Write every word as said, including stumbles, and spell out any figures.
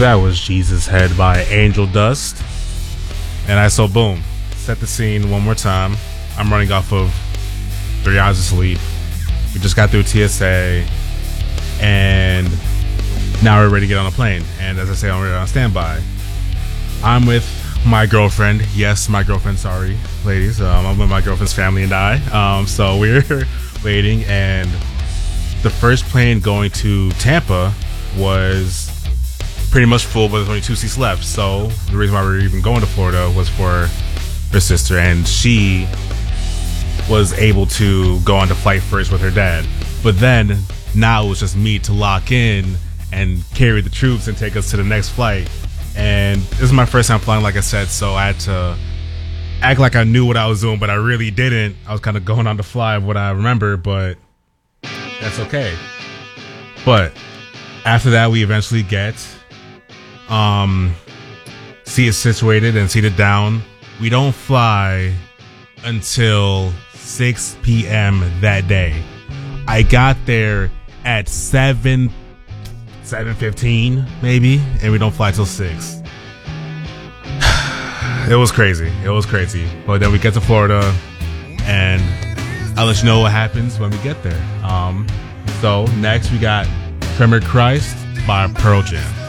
That was Jesus Head by Angel Dust. And I so boom, set the scene one more time. I'm running off of three hours of sleep. We just got through T S A, and now we're ready to get on a plane. And as I say, I'm ready on standby. I'm with my girlfriend. Yes, my girlfriend. Sorry, ladies. Um, I'm with my girlfriend's family and I. Um, so we're waiting, and the first plane going to Tampa was pretty much full, but there's only two seats left. So the reason why we were even going to Florida was for her sister, and she was able to go on the flight first with her dad. But then now it was just me to lock in and carry the troops and take us to the next flight. And this is my first time flying, like I said, so I had to act like I knew what I was doing, but I really didn't. I was kind of going on the fly of what I remember, but that's okay. But after that, we eventually get um seated situated and seated down. We don't fly until six p.m. that day. I got there at seven seven fifteen maybe, and we don't fly till six. It was crazy. It was crazy. But then we get to Florida, and I'll let you know what happens when we get there. Um, so next we got Tremor Christ by Pearl Jam.